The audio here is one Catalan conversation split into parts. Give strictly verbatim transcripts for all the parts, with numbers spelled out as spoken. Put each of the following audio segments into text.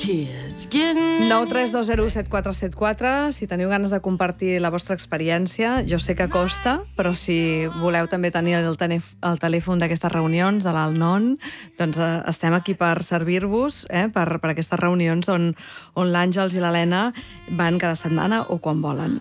kids getting... nou tres dos zero set quatre set quatre, si teniu ganes de compartir la vostra experiència, jo sé que costa, però si voleu també tenir el, el telèfon d'aquestes reunions, de l'Alnon, doncs eh, estem aquí per servir-vos, eh, per, per aquestes reunions on, on l'Àngels i l'Helena van cada setmana o quan volen.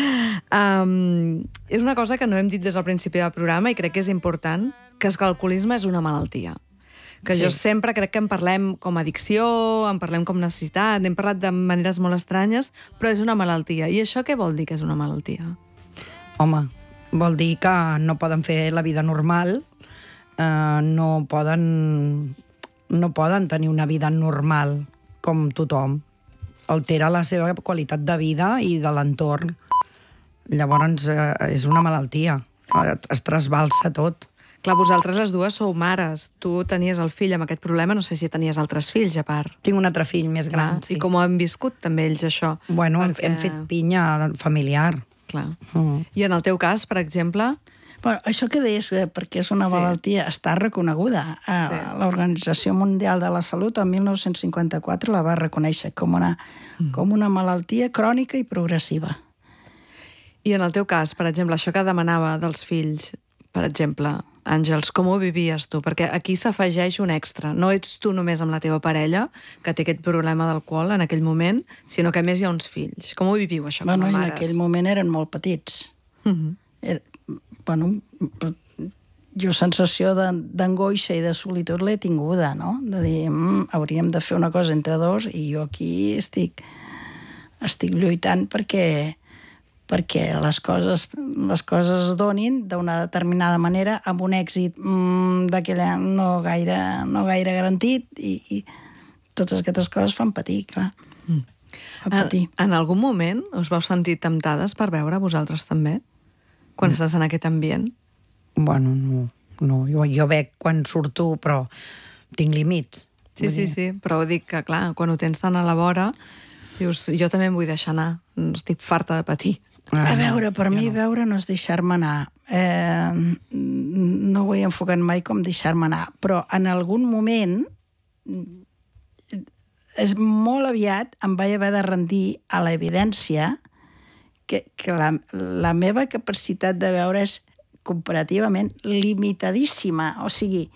um, és una cosa que no hem dit des del principi del programa i crec que és important, que és que l'alcoholisme és una malaltia. Que sí. Jo sempre crec que en parlem com addicció, en parlem com necessitat, n'hem parlat de maneres molt estranyes, però és una malaltia. I això què vol dir que és una malaltia? Home, vol dir que no poden fer la vida normal, eh, no poden, no poden tenir una vida normal com tothom. Altera la seva qualitat de vida i de l'entorn. Llavors, eh, és una malaltia. Es trasbalsa tot. Clar, vosaltres les dues sou mares. Tu tenies el fill amb aquest problema, no sé si tenies altres fills, a part. Tinc un altre fill més gran, Clar, sí. I com ho han viscut també ells, això? Bueno, Perquè... hem fet pinya familiar. Clar. Mm. I en el teu cas, per exemple... Bueno, això que deies, perquè és una Sí. malaltia, està reconeguda. Sí. L'Organització Mundial de la Salut, el dinou cinquanta-quatre, la va reconèixer com una, mm. com una malaltia crònica i progressiva. I en el teu cas, per exemple, això que demanava dels fills, per exemple... Àngels, com ho vivies tu? Perquè aquí s'afegeix un extra. No ets tu només amb la teva parella, que té aquest problema d'alcohol en aquell moment, sinó que a més hi ha uns fills. Com ho viviu, això, bueno, com a mares? mares? En aquell moment eren molt petits. Uh-huh. Era, bueno, jo sensació d'angoixa i de solitud l'he tinguda, no? De dir, mm, hauríem de fer una cosa entre dos i jo aquí estic, estic lluitant perquè... perquè les coses, les coses es donin d'una determinada manera amb un èxit mmm, d'aquella no gaire, no gaire garantit i, i totes aquestes coses fan patir, clar. Mm. Fan patir. En, en algun moment us vau sentir temptades per veure vosaltres també? Quan mm. estàs en aquest ambient? Bueno, no. no. Jo, jo bec quan surto, però tinc límits. Sí, sí, sí, però dic que, clar, quan ho tens tan a la vora, dius, jo també em vull deixar anar, estic farta de patir. A veure, per mi veure no és deixar-me anar. Eh, no ho he enfocat mai com deixar-me anar, però en algun moment, és molt aviat em vaig haver de rendir a l'evidència que, que la, la meva capacitat de veure és comparativament limitadíssima. O sigui,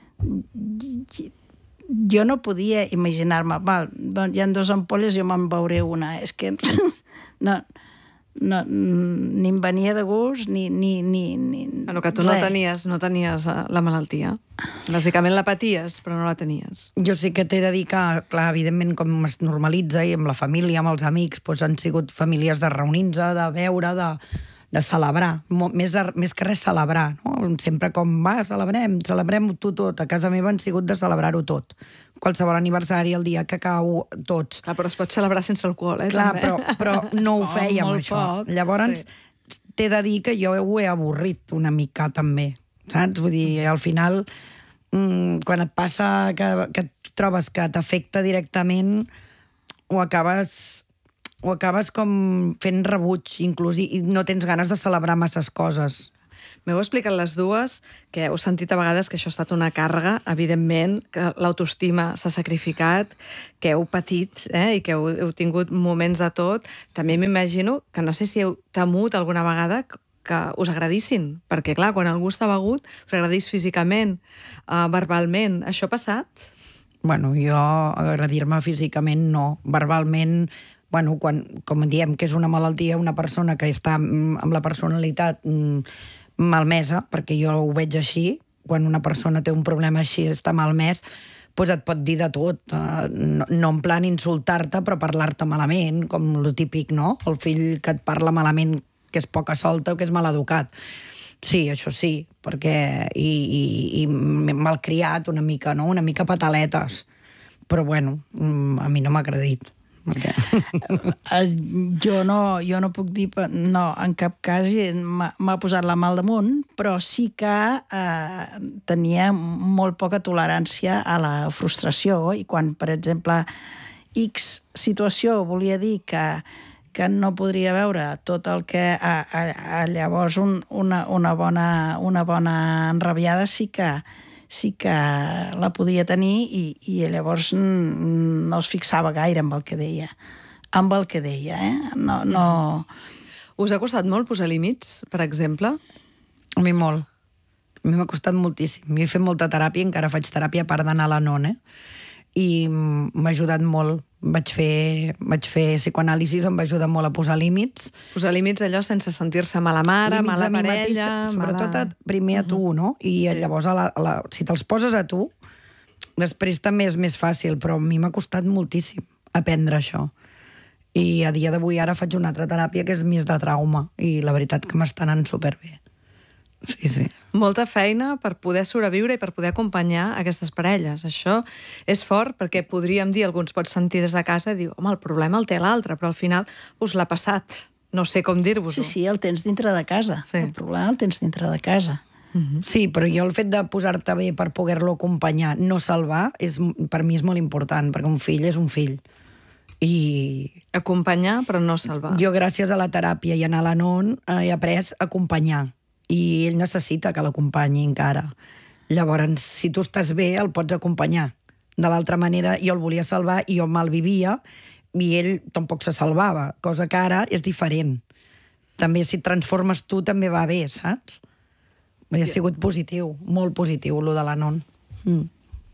jo no podia imaginar-me, val, hi ha dues ampolles, jo me'n veuré una. És que no... No, ni em venia de gust, ni... ni, ni, ni bueno, que tu no tenies, no tenies la malaltia. Bàsicament la paties, però no la tenies. Jo sí que t'he de dir que, clar, evidentment, com es normalitza, i amb la família, amb els amics, doncs han sigut famílies de reunir-se, de veure, de, de celebrar. Més, més que res celebrar, no? Sempre com, va, celebrem, celebrem-ho tu tot. A casa meva han sigut de celebrar-ho tot. Qualsevol aniversari, el dia que cau, tots. Clar, però es pot celebrar sense alcohol, eh? Clar, també. però, però no ho fèiem, oh, això. Poc. Llavors, sí. T'he de dir que jo ho he avorrit una mica, també. Saps? Vull dir, al final, mmm, quan et passa que, que trobes que t'afecta directament, ho acabes... ho acabes com fent rebuig, inclús, i no tens ganes de celebrar masses coses. M'heu explicat les dues, que heu sentit a vegades que això ha estat una càrrega, evidentment, que l'autoestima s'ha sacrificat, que heu patit, eh, i que heu, heu tingut moments de tot. També m'imagino que no sé si heu temut alguna vegada que us agradissin, perquè, clar, quan algú està begut, us agradís físicament, uh, verbalment. Això ha passat? Bueno, jo agradir-me físicament no. Verbalment, bueno, quan, com diem que és una malaltia, una persona que està amb la personalitat malmesa, perquè jo ho veig així, quan una persona té un problema així, està malmès, doncs et pot dir de tot. No, no en plan insultar-te, però parlar-te malament, com lo típic, no? El fill que et parla malament, que és poca solta o que és maleducat. Sí, això sí, perquè... I, i, i malcriat una mica, no? Una mica pataletes. Però, bueno, a mi no m'ha agradit. Okay. jo, no, jo no puc dir... No, en cap cas m'ha posat la mà al damunt, però sí que eh, tenia molt poca tolerància a la frustració i quan, per exemple, X situació volia dir que, que no podria veure tot el que... A, a, a llavors un, una, una, bona, una bona enrabiada sí que, sí que la podia tenir i, i llavors no es fixava gaire amb el que deia. Amb el que deia, eh? No, no... Us ha costat molt posar límits, per exemple? A mi molt. A mi m'ha costat moltíssim. Jo he fet molta teràpia, encara faig teràpia a part d'anar a la non, eh? I m'ha ajudat molt. Vaig fer, vaig fer psicoanàlisis, em va ajudar molt a posar límits. Posar límits allò sense sentir-se mala mare, Límits mala a mi parella... mateixa, sobretot mala... a, primer a tu, no? I sí. Llavors, a la, a la, si te'ls poses a tu, després també és més fàcil, però a mi m'ha costat moltíssim aprendre això. I a dia d'avui ara faig una altra teràpia que és més de trauma, i la veritat que m'està anant superbé. Sí, sí. Molta feina per poder sobreviure i per poder acompanyar aquestes parelles. Això és fort perquè podríem dir, alguns pot sentir des de casa i dir, home, el problema el té l'altre, però al final us l'ha passat. No sé com dir-vos-ho. Sí, sí, el tens dintre de casa. Sí. El problema el tens dintre de casa. Uh-huh. Sí, però jo el fet de posar-te bé per poder-lo acompanyar, no salvar, és, per mi és molt important, perquè un fill és un fill. I... Acompanyar, però no salvar. Jo, gràcies a la teràpia i anar a la non, he après a acompanyar. I ell necessita que l'acompanyi encara. Llavors, si tu estàs bé, el pots acompanyar. De l'altra manera, jo el volia salvar i jo me'l vivia i ell tampoc se salvava, cosa que ara és diferent. També si et transformes tu també va bé, saps? Ha sigut positiu, molt positiu, lo de la non. Mm.